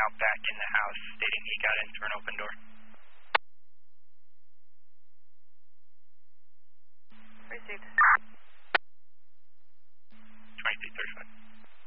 out back in the house stating he got in through an open door.